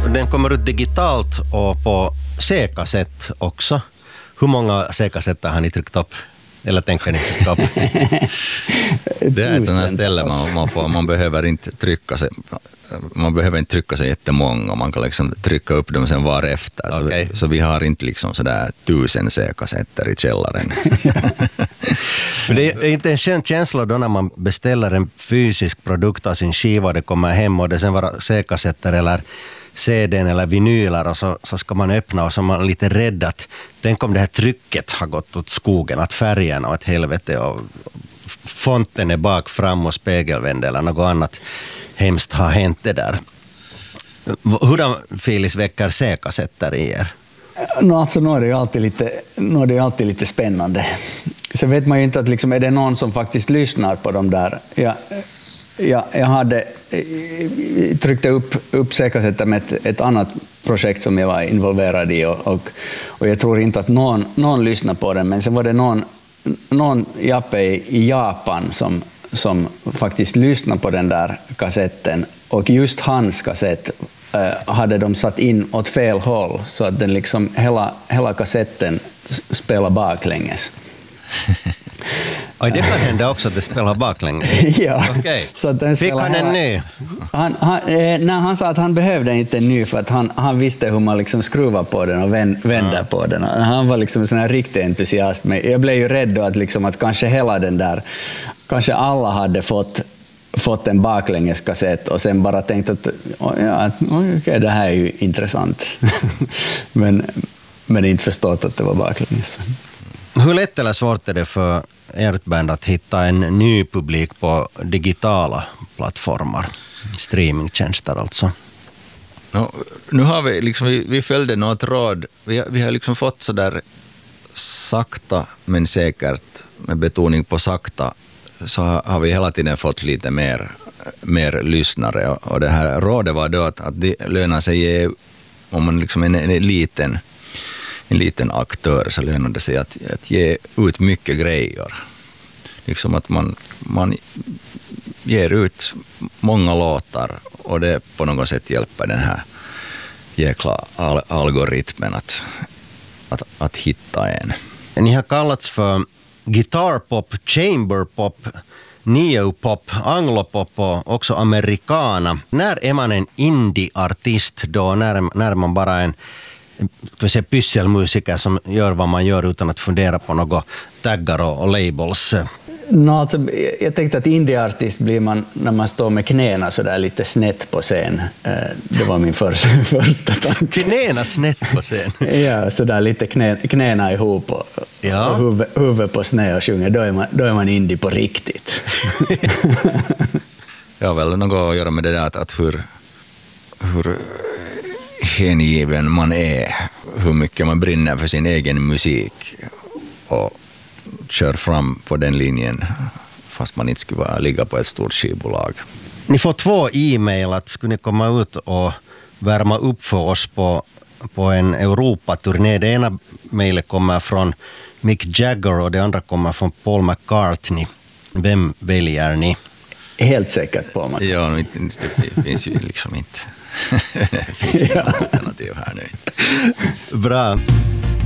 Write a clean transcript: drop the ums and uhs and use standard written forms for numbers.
Den kommer ut digitalt och på C-kassett också. Hur många C-kassetter har ni tryckt upp? Eller tänker ni trycka upp? Det är ett sånt här ställe man behöver inte trycka sig. Man behöver inte trycka sig jättemånga. Man kan liksom trycka upp dem sen var efter. Okay. Så vi har inte liksom sådär 1000 C-kassetter i källaren. För det är inte en skön känsla då när man beställer en fysisk produkt av sin skiva och det kommer hem och det sen vara C-kassetter eller CDn eller vinyler och så ska man öppna och så är man lite rädd att tänk om det här trycket har gått åt skogen, att färgen och ett helvete och fonten är bak fram och spegelvänd eller något annat hemskt har hänt det där. Hurdan Filis väcker C-kassetter i er? Alltså, nu är det ju alltid lite spännande. Så vet man ju inte att liksom, är det någon som faktiskt lyssnar på dem där. Jag hade tryckt upp C-kassetter med ett annat projekt som jag var involverad i och jag tror inte att någon lyssnar på den, men sen var det någon Jappe i Japan som faktiskt lyssnade på den där kassetten och just hans kassett hade de satt in åt fel håll så att den liksom hela kassetten spelar baklänges. Oj, det kan hända också att det spelar baklänges. Ja. Okay. Så fick han en ny? Han sa att han behövde inte en ny för att han visste hur man liksom skruvar på den och vänder på den. Han var liksom en sån här riktig entusiast. Men jag blev ju rädd då att kanske hela den där, kanske alla hade fått en baklängeskassett och sen bara tänkt att okej, det här är ju intressant. men inte förstått att det var baklänges. Hur lätt eller svårt är det för ert band att hitta en ny publik på digitala plattformar, streamingtjänster alltså? Nu har vi liksom, vi följde något råd. Vi har liksom fått så där sakta men säkert, med betoning på sakta, så har vi hela tiden fått lite mer lyssnare. Och det här rådet var då att det lönar sig om man liksom en liten aktör, så lönar det sig att ge ut mycket grejer. Liksom att man ger ut många låtar och det på något sätt hjälper den här jäkla algoritmen att hitta en. Ni har kallats för guitarpop, chamberpop, neopop, anglopop och också americana. När är man en indie-artist då? När man bara en pysselmusiker som gör vad man gör utan att fundera på något taggar och labels? Alltså, jag tänkte att indie-artist blir man när man står med knäna så där lite snett på scen. Det var min första tanke. Knäna snett på scen? Ja, så där lite knäna ihop och huvudet på snö och sjunger. Då är man indie på riktigt. Ja, väl något att göra med det där att hur hängiven man är, hur mycket man brinner för sin egen musik och kör fram på den linjen fast man inte skulle ligga på ett stort skivbolag. Ni får 2 e-mail att skulle ni komma ut och värma upp för oss på en Europa-turné. Det ena mejlet kommer från Mick Jagger och det andra kommer från Paul McCartney. Vem väljer ni? Helt säkert Paul McCartney. Ja, det finns ju liksom inte. Det finns ju alternativ här nu. Bra.